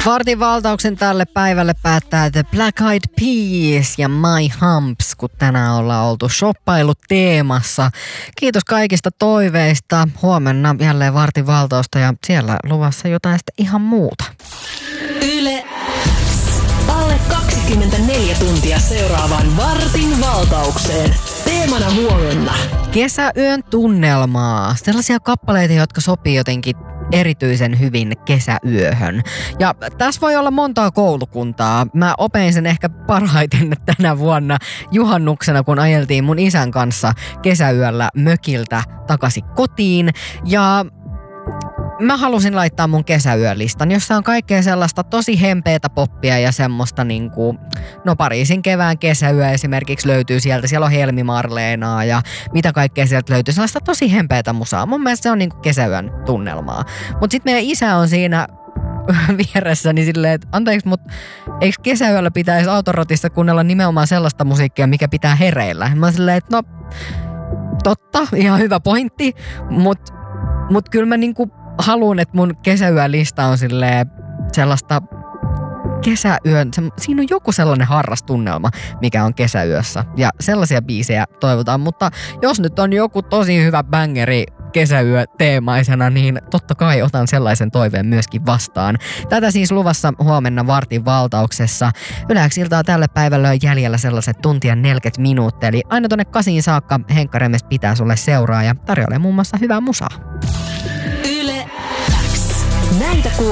Vartin valtauksen tälle päivälle päättää The Black Eyed Peas ja My Humps, kun tänään ollaan oltu shoppailuteemassa. Kiitos kaikista toiveista. Huomenna jälleen Vartin valtausta ja siellä luvassa jotain sitten ihan muuta. Yle alle 24 tuntia seuraavaan Vartin valtaukseen. Teemana huomenna. Kesäyön tunnelmaa. Sellaisia kappaleita, jotka sopii jotenkin erityisen hyvin kesäyöhön. Ja tässä voi olla montaa koulukuntaa. Mä opin sen ehkä parhaiten tänä vuonna juhannuksena, kun ajeltiin mun isän kanssa kesäyöllä mökiltä takaisin kotiin. Ja mä halusin laittaa mun kesäyölistan, jossa on kaikkea sellaista tosi hempeätä poppia ja semmoista niinku, no Pariisin kevään kesäyö esimerkiksi löytyy sieltä. Siellä on Helmi Marleenaa ja mitä kaikkea sieltä löytyy. Sellaista tosi hempeätä musaa. Mun mielestä se on niinku kesäyön tunnelmaa. Mut sit meidän isä on siinä vieressäni silleen, että anteeksi, mutta eikö kesäyöllä pitäisi autoratissa kuunnella nimenomaan sellaista musiikkia, mikä pitää hereillä? Mä oon silleen, että no totta, ihan hyvä pointti, mut kyllä mä niinku haluan, että mun kesäyölista on silleen sellaista kesäyön, siinä on joku sellainen harrastunnelma, mikä on kesäyössä. Ja sellaisia biisejä toivotaan, mutta jos nyt on joku tosi hyvä bangeri kesäyö teemaisena, niin totta kai otan sellaisen toiveen myöskin vastaan. Tätä siis luvassa huomenna Vartin valtauksessa. Yleäksiltaa tälle päivälle on jäljellä sellaiset tuntia 40 minuuttia, eli aina tonne 8 saakka Henkka Remes pitää sulle seuraa ja tarjoilee muun muassa hyvää musaa.